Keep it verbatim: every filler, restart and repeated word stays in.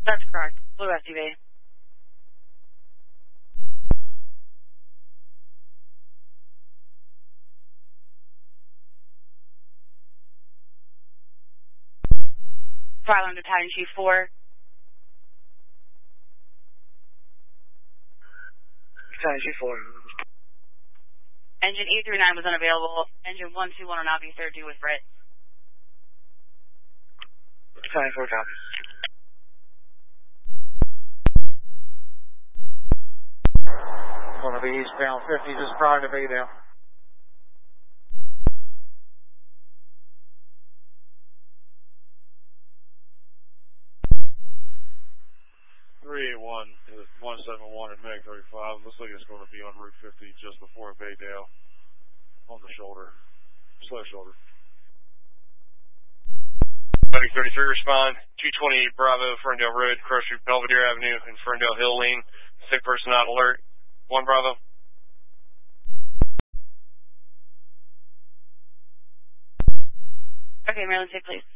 That's correct. Blue S U V. Filing Battalion Chief four. Battalion Chief four. Engine eight three nine was unavailable. Engine one two one on Avenue third due with Brit. Battalion four copy. Gonna be eastbound fifty just prior to Baydale. three eight one is one seven one at Meg thirty-five. Looks like it's going to be on Route fifty just before Baydale on the shoulder. Slow shoulder. Meg thirty-three respond. two twenty-eight Bravo, Ferndale Road, cross through Belvedere Avenue and Ferndale Hill Lane. Sick person not alert. one Bravo. Okay, Maryland, take please.